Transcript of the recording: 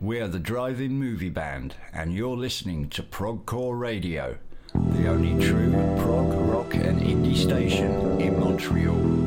We're the Drive-In Movie Band, and you're listening to Progcore Radio, the only true prog, rock and indie station in Montreal.